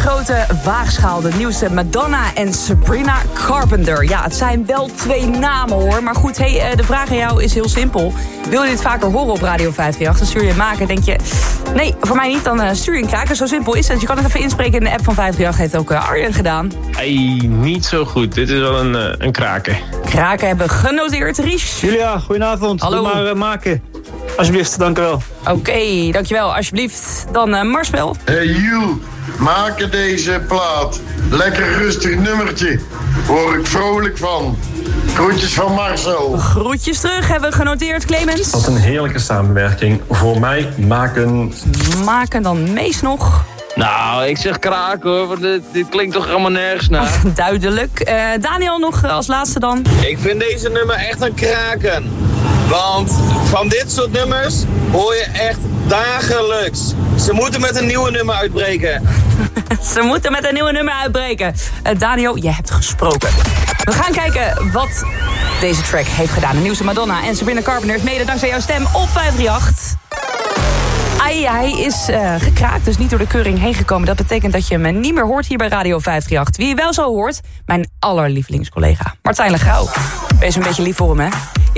grote waagschaal. De nieuwste Madonna en Sabrina Carpenter. Ja, het zijn wel 2 namen hoor. Maar goed, de vraag aan jou is heel simpel. Wil je dit vaker horen op Radio 538? Dan stuur je maken. Denk je, nee, voor mij niet. Dan stuur je een kraker. Zo simpel is het. Je kan het even inspreken in de app van 538. Heeft ook Arjen gedaan. Hey, niet zo goed. Dit is wel een kraker. Kraken hebben genoteerd. Ries. Julia, goedenavond. Hallo. Doe maar maken. Alsjeblieft, dank u wel. Oké, dankjewel. Alsjeblieft. Dan Marspel. Hey Jules, maken deze plaat. Lekker rustig nummertje. Word ik vrolijk van. Groetjes van Marcel. Groetjes terug, hebben we genoteerd, Clemens. Wat een heerlijke samenwerking. Voor mij maken... Maken dan Mees nog. Nou, ik zeg kraken hoor, want dit klinkt toch allemaal nergens naar. Duidelijk. Daniel nog als laatste dan. Ik vind deze nummer echt een kraken. Want van dit soort nummers hoor je echt dagelijks. Ze moeten met een nieuwe nummer uitbreken. Ze moeten met een nieuwe nummer uitbreken. Daniel, je hebt gesproken. We gaan kijken wat deze track heeft gedaan. De nieuwste Madonna en Sabrina Carpenter, mede dankzij jouw stem op 538. Hij is gekraakt, dus niet door de keuring heen gekomen. Dat betekent dat je hem niet meer hoort hier bij Radio 538. Wie je wel zo hoort, mijn allerlievelingscollega Martijn Legouw. Wees een beetje lief voor hem, hè?